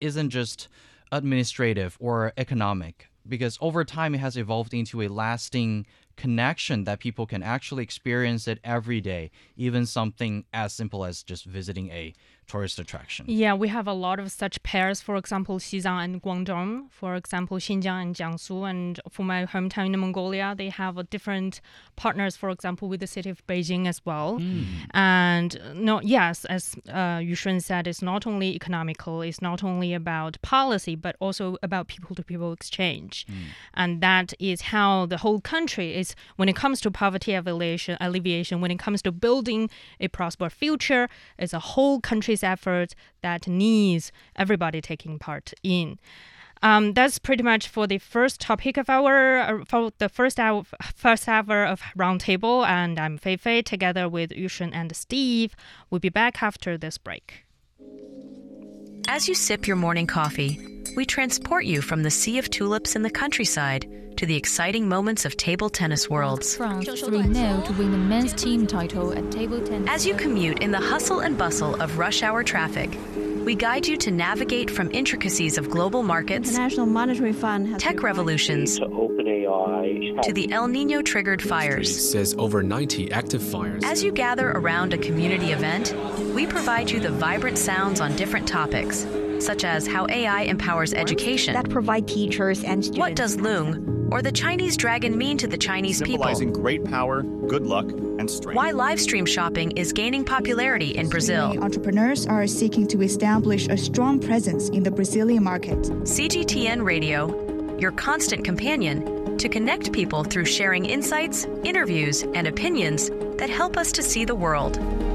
isn't just administrative or economic, because over time it has evolved into a lasting connection that people can actually experience it every day, even something as simple as just visiting a tourist attraction. Yeah, we have a lot of such pairs. For example, Xizang and Guangdong. For example, Xinjiang and Jiangsu. And for my hometown in Mongolia, they have different partners, for example, with the city of Beijing as well. And yes, as Yushun said, it's not only economical, it's not only about policy, but also about people-to-people exchange. And that is how the whole country is, when it comes to poverty alleviation, when it comes to building a prosperous future, it's a whole country's effort that needs everybody taking part in. That's pretty much for the first topic of for the first hour of Roundtable. And I'm Fei Fei, together with Yushun and Steve. We'll be back after this break. As you sip your morning coffee, we transport you from the sea of tulips in the countryside to the exciting moments of table tennis worlds. France 3-0 to win the men's team title at table tennis. As you commute in the hustle and bustle of rush hour traffic, we guide you to navigate from intricacies of global markets, International Monetary Fund has tech revolutions, to OpenAI, to the El Nino-triggered fires. Says over 90 active fires. As you gather around a community event, we provide you the vibrant sounds on different topics, such as how AI empowers education, that provide teachers and students. what does Loong or the Chinese dragon mean to the Chinese people, symbolizing great power, good luck, and strength. why live stream shopping is gaining popularity in Brazil. Entrepreneurs are seeking to establish a strong presence in the Brazilian market. CGTN Radio, your constant companion to connect people through sharing insights, interviews, and opinions that help us to see the world.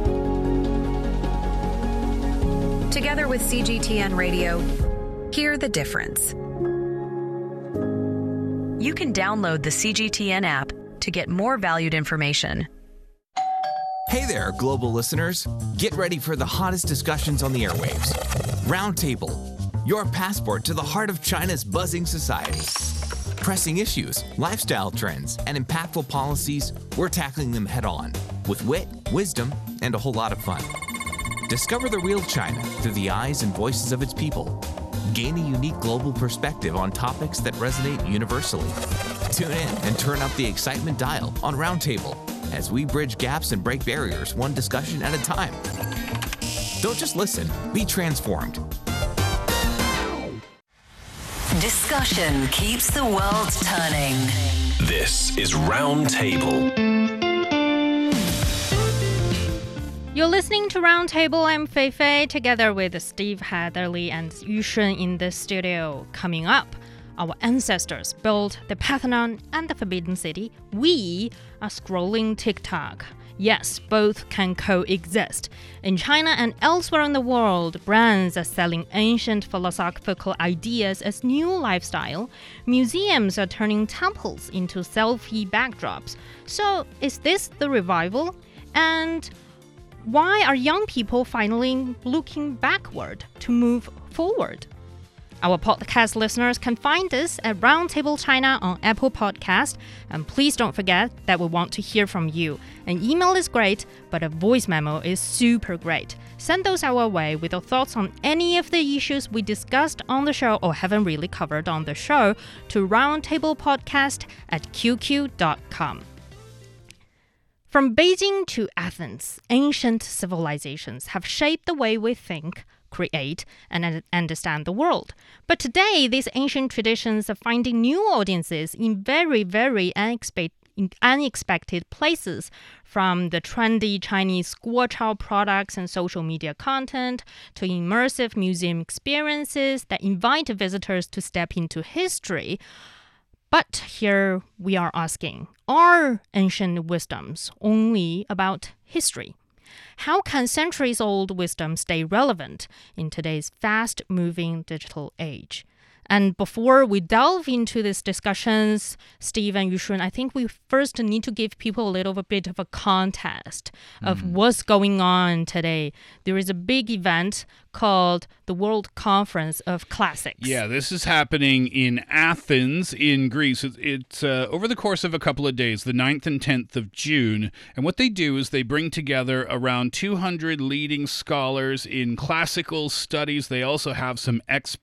Together with CGTN Radio, hear the difference. You can download the CGTN app to get more valued information. Hey there, global listeners. Get ready for the hottest discussions on the airwaves. Roundtable, your passport to the heart of China's buzzing society. Pressing issues, lifestyle trends, and impactful policies, we're tackling them head on with wit, wisdom, and a whole lot of fun. Discover the real China through the eyes and voices of its people. Gain a unique global perspective on topics that resonate universally. Tune in and turn up the excitement dial on Roundtable as we bridge gaps and break barriers one discussion at a time. Don't just listen, be transformed. Discussion keeps the world turning. This is Roundtable. You're listening to Roundtable. I'm Fei Fei, together with Steve Hatherley and Yushun in the studio. Coming up, our ancestors built the Parthenon and the Forbidden City. We are scrolling TikTok. Yes, both can coexist. In China and elsewhere in the world, brands are selling ancient philosophical ideas as new lifestyle. Museums are turning temples into selfie backdrops. So, is this the revival? And why are young people finally looking backward to move forward? Our podcast listeners can find us at Roundtable China on Apple Podcast. And please don't forget that we want to hear from you. An email is great, but a voice memo is super great. Send those our way with your thoughts on any of the issues we discussed on the show or haven't really covered on the show to roundtablepodcast@qq.com. From Beijing to Athens, ancient civilizations have shaped the way we think, create, and understand the world. But today, these ancient traditions are finding new audiences in very, very unexpected places, from the trendy Chinese guochao products and social media content to immersive museum experiences that invite visitors to step into history. But here we are asking, are ancient wisdoms only about history? How can centuries-old wisdom stay relevant in today's fast-moving digital age? And before we delve into these discussions, Steve and Yushun, I think we first need to give people a little bit of a context of what's going on today. There is a big event called the World Conference of Classics. Yeah, this is happening in Athens in Greece. It's over the course of a couple of days, the 9th and 10th of June. And what they do is they bring together around 200 leading scholars in classical studies. They also have some